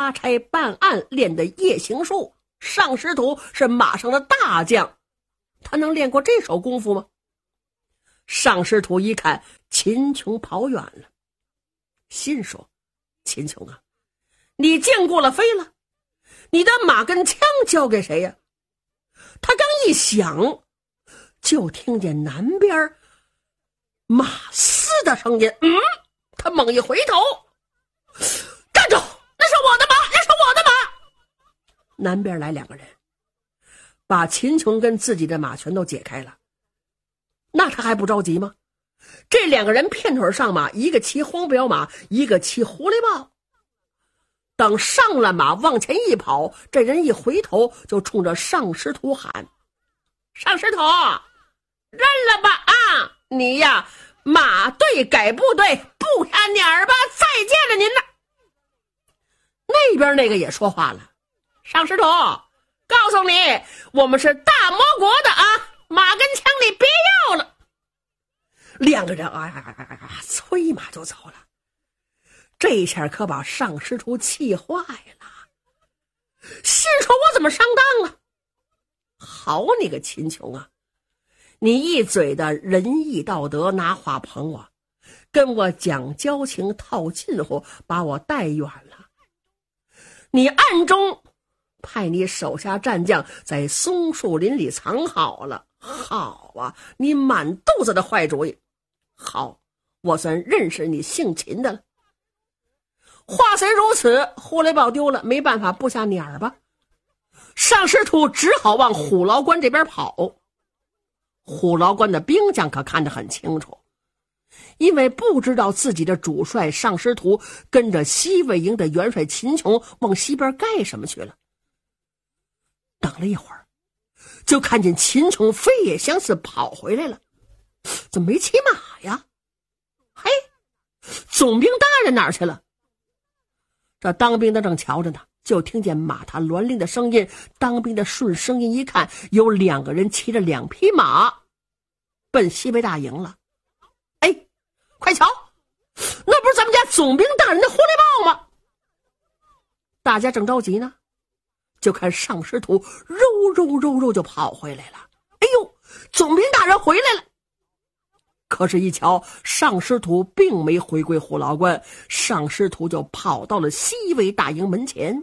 查差办案练的夜行术，尚师徒是马上的大将，他能练过这手功夫吗？尚师徒一看秦琼跑远了，心说：秦琼啊，你见过了飞了，你的马跟枪交给谁呀？他刚一想，就听见南边马嘶的声音。他猛一回头，站住！那是我的马，那是我的马！南边来2个人，把秦琼跟自己的马全都解开了。那他还不着急吗？这2个人片腿上马，一个骑黄骠马，一个骑狐狸豹。等上了马往前一跑，这人一回头就冲着尚师徒喊：尚师徒，认了吧啊！你呀，马队改部队，布下鸟儿吧，再见了您了。那边那个也说话了：尚师徒，告诉你，我们是大魔国的啊，马跟枪你别要了。2个人催马就走了。这下可把尚师徒气坏了，心说我怎么上当了？好你个秦琼啊，你一嘴的仁义道德拿话捧我，跟我讲交情套近乎，把我带远了。你暗中派你手下战将在松树林里藏好了。好啊，你满肚子的坏主意。好，我算认识你姓秦的了。话虽如此，狐狸豹丢了，没办法，布下鸟儿吧。尚师徒只好往虎牢关这边跑。虎牢关的兵将可看得很清楚，因为不知道自己的主帅尚师徒跟着西魏营的元帅秦琼往西边干什么去了。等了一会儿，就看见秦琼飞也相似跑回来了。怎么没骑马呀？嘿，总兵大人哪儿去了？这当兵的正瞧着呢，就听见马踏銮铃的声音。当兵的顺声音一看，有2个人骑着2匹马奔西北大营了。哎，快瞧，那不是咱们家总兵大人的狐狸豹吗？大家正着急呢，就看尚师徒肉就跑回来了。哎呦，总兵大人回来了！可是一瞧，尚师徒并没回归虎牢关，尚师徒就跑到了西魏大营门前。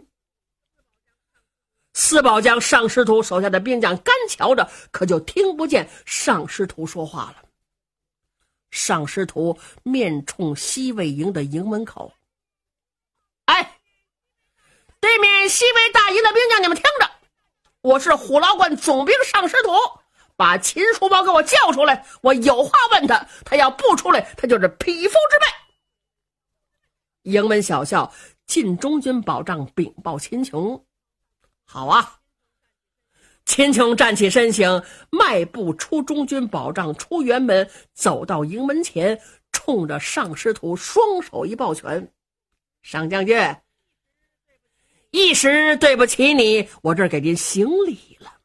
四宝将尚师徒手下的兵将干瞧着，可就听不见尚师徒说话了。尚师徒面冲西魏营的营门口：哎，对面西魏大营的兵将，你们听着，我是虎牢关总兵尚师徒，把秦叔宝给我叫出来，我有话问他，他要不出来，他就是匹夫之辈。营门小校进中军保障禀报秦琼。好啊！秦琼站起身形，迈步出中军保障，出辕门，走到营门前，冲着尚师徒双手一抱拳：尚将军，一时对不起你，我这儿给您行礼了。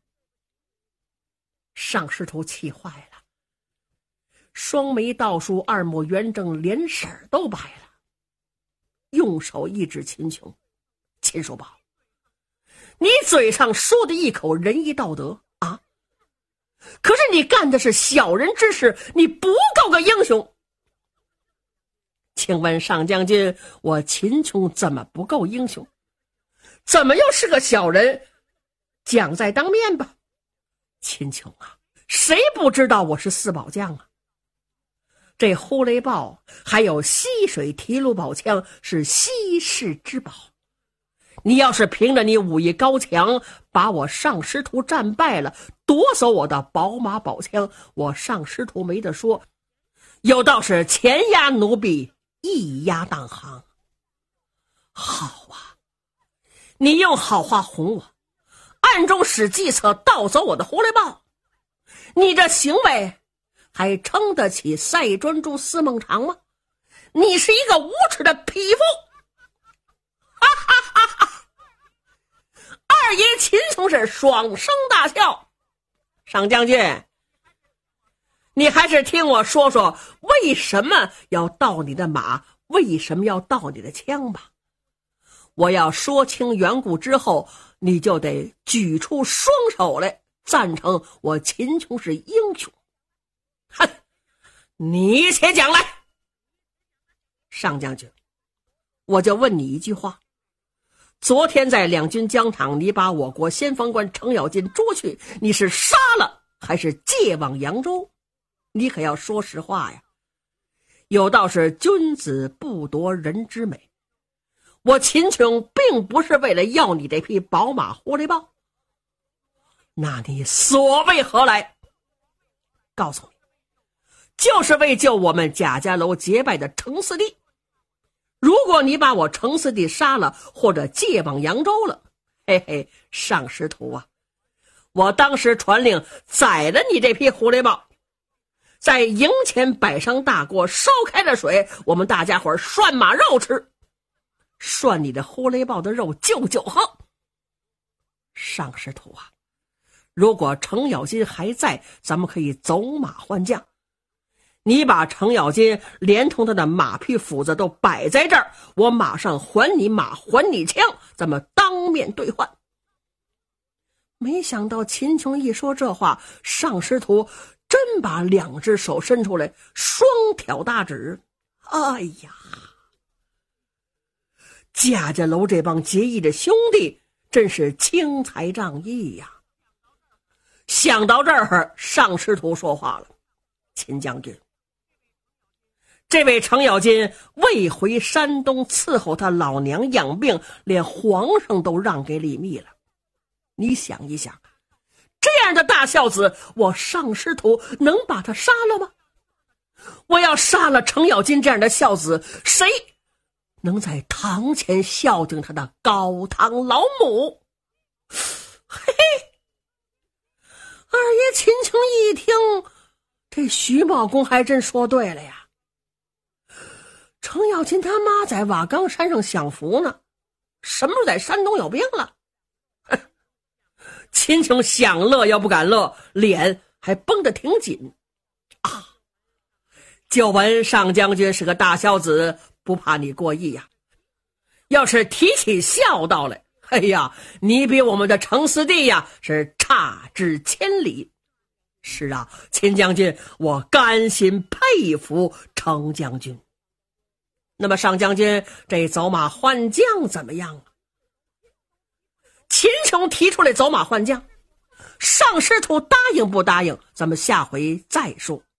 尚师徒气坏了，双眉倒竖，二目圆睁，连色都白了，用手一指秦琼：秦叔宝，你嘴上说的一口仁义道德啊，可是你干的是小人之事，你不够个英雄。请问尚将军，我秦琼怎么不够英雄？怎么又是个小人？讲在当面吧。秦琼啊，谁不知道我是四宝将啊？这呼雷豹还有溪水提炉宝枪是稀世之宝，你要是凭着你武艺高强，把我尚师徒战败了，夺走我的宝马宝枪，我尚师徒没得说，有道是前压奴婢，一压当行。好啊，你用好话哄我，暗中使计策盗走我的狐狸豹，你这行为还撑得起赛专诸司孟尝吗？你是一个无耻的匹夫！哈哈哈哈！二爷秦琼是爽声大笑。尚将军，你还是听我说说为什么要盗你的马，为什么要盗你的枪吧。 我要说清缘故之后，你就得举出双手来，赞成我秦琼是英雄。哼，你且讲来。上将军，我就问你一句话，昨天在两军疆场，你把我国先锋官程咬金捉去，你是杀了还是借往扬州？你可要说实话呀。有道是君子不夺人之美，我秦琼并不是为了要你这匹宝马狐狸豹，那你所谓何来？告诉你，就是为救我们贾家楼结拜的程四弟。如果你把我程四弟杀了，或者借往扬州了，嘿嘿，上师徒啊，我当时传令宰了你这匹狐狸豹，在营前摆上大锅，烧开了水，我们大家伙涮马肉吃，涮你的狐狸豹的肉就酒喝。上师徒啊，如果程咬金还在，咱们可以走马换将。你把程咬金连同他的马匹斧子都摆在这儿，我马上还你马还你枪，咱们当面兑换。没想到秦琼一说这话，上师徒真把两只手伸出来，双挑大指。哎呀，贾家楼这帮结义的兄弟真是轻财仗义呀。想到这儿，上师徒说话了，秦将军，这位程咬金未回山东伺候他老娘养病，连皇上都让给李密了。你想一想，这样的大孝子，我上师徒能把他杀了吗？我要杀了程咬金这样的孝子，谁能在堂前孝敬他的高堂老母？嘿嘿，二爷秦琼一听，这徐茂公还真说对了呀。程咬金他妈在瓦岗山上享福呢，什么时候在山东有病了？秦琼想乐要不敢乐，脸还绷得挺紧啊！就闻上将军是个大孝子，不怕你过意呀。要是提起孝道来，哎呀，你比我们的程四弟呀是差之千里。是啊，秦将军，我甘心佩服程将军。那么上将军，这走马换将怎么样啊？秦琼提出来走马换将，上师徒答应不答应，咱们下回再说。